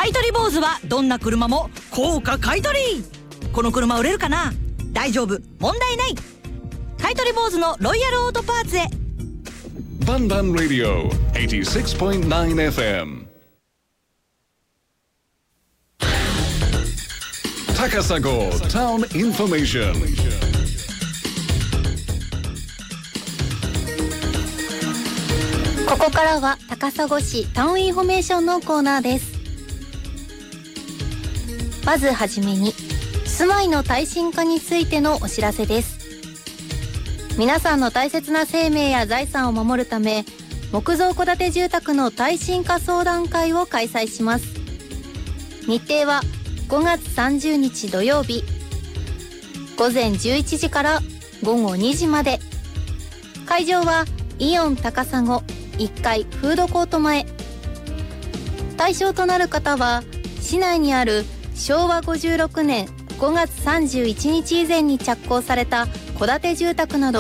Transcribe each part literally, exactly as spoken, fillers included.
買取坊主はどんな車も高価買取。この車売れるかな？大丈夫、問題ない。買取坊主のロイヤルオートパーツへ。 バンバンラディオ はちじゅうろくてんきゅうエフエム。 高砂タウンインフォメーション。 ここからは高砂市タウンインフォメーションのコーナーです。まずはじめに住まいの耐震化についてのお知らせです。皆さんの大切な生命や財産を守るため、木造戸建て住宅の耐震化相談会を開催します。日程はごがつさんじゅうにち土曜日、ごぜんじゅういちじからごごにじまで。会場はイオン高砂いっかいフードコート前。対象となる方は市内にあるしょうわごじゅうろくねんごがつさんじゅういちにち以前に着工された戸建て住宅など。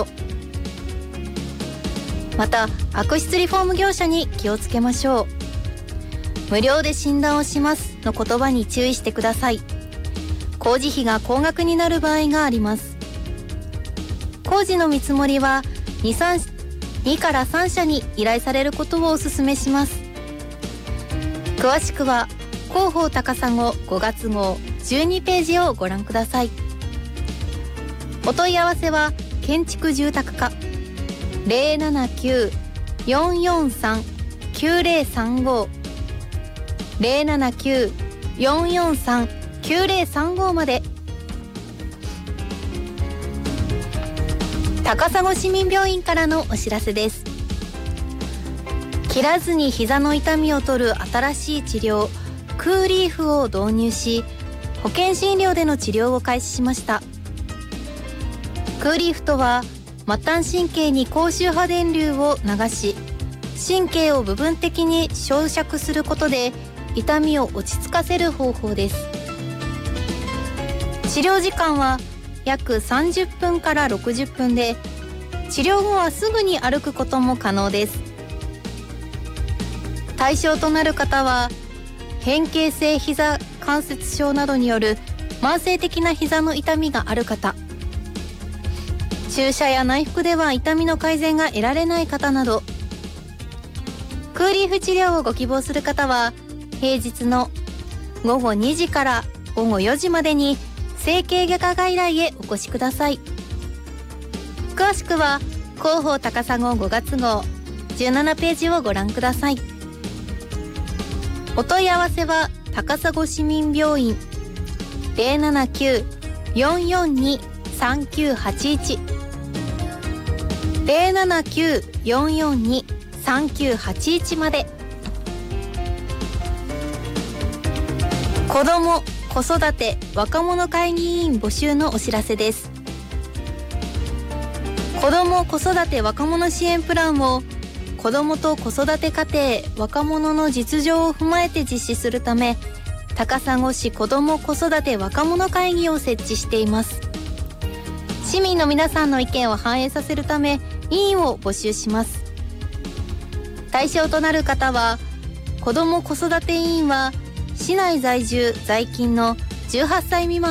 また悪質リフォーム業者に気をつけましょう。無料で診断をしますの言葉に注意してください。工事費が高額になる場合があります。工事の見積もりは 2, 3 2からさんしゃに依頼されることをお勧めします。詳しくは広報高砂ごがつごうじゅうにページをご覧ください。お問い合わせは建築住宅課 ゼロななきゅう よんよんさん きゅうゼロさんご ゼロななきゅう よんよんさん きゅうゼロさんご まで。高砂市民病院からのお知らせです。切らずに膝の痛みを取る新しい治療クーリーフを導入し、保険診療での治療を開始しました。クーリーフとは末端神経に高周波電流を流し、神経を部分的に焼灼することで痛みを落ち着かせる方法です。治療時間は約さんじゅっぷんからろくじゅっぷんで、治療後はすぐに歩くことも可能です。対象となる方は変形性膝関節症などによる慢性的な膝の痛みがある方、注射や内服では痛みの改善が得られない方など。クーリーフ治療をご希望する方は平日のごごにじからごごよじまでに整形外科外来へお越しください。詳しくは広報高砂ごがつごうじゅうななページをご覧ください。お問い合わせは高砂市民病院 ゼロななきゅう よんよんに さんきゅうはちいち ゼロななきゅう よんよんに さんきゅうはちいち まで。子ども・子育て・若者会議委員募集のお知らせです。子ども・子育て若者支援プランを子どもと子育て家庭・若者の実情を踏まえて実施するため、高砂市子ども・子育て若者会議を設置しています。市民の皆さんの意見を反映させるため委員を募集します。対象となる方は、子ども・子育て委員は市内在住在勤のじゅうはっさい未満